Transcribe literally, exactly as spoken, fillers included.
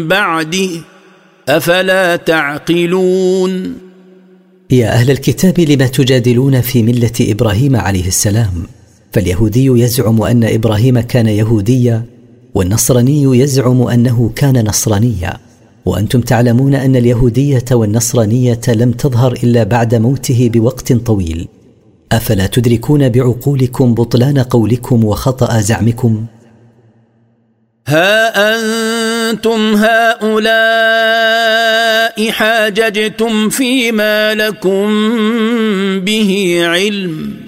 بعده أفلا تعقلون. يا أهل الكتاب لم تجادلون في ملة إبراهيم عليه السلام؟ فاليهودي يزعم أن إبراهيم كان يهوديا، والنصراني يزعم أنه كان نصرانيا، وأنتم تعلمون أن اليهودية والنصرانية لم تظهر إلا بعد موته بوقت طويل. أفلا تدركون بعقولكم بطلان قولكم وخطأ زعمكم؟ ها أنتم هؤلاء حاججتم فيما لكم به علم